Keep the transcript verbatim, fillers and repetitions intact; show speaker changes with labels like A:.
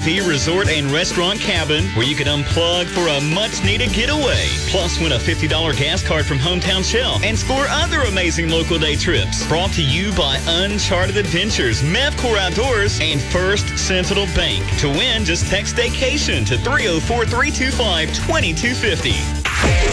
A: P Resort and Restaurant Cabin, where you can unplug for a much-needed getaway. Plus, win a fifty dollars gas card from Hometown Shell and score other amazing local day trips. Brought to you by Uncharted Adventures, Mevcor Outdoors, and First Sentinel Bank. To win, just text vacation to three oh four, three two five, two two five oh.